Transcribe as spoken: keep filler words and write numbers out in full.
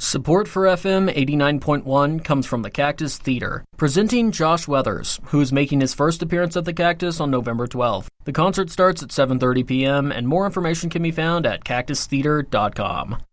Support for F M eighty-nine point one comes from the Cactus Theater, presenting Josh Weathers, who is making his first appearance at the Cactus on November twelfth. The concert starts at seven thirty p.m., and more information can be found at cactus theater dot com.